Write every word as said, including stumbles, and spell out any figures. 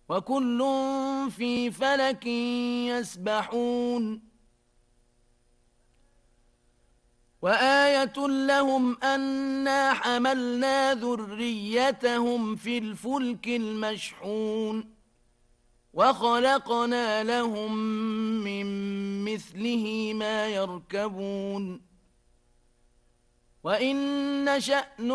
وكل في فلك يسبحون وآية لهم أنا حملنا ذريتهم في الفلك المشحون وخلقنا لهم من مثله ما يركبون وإن نشأ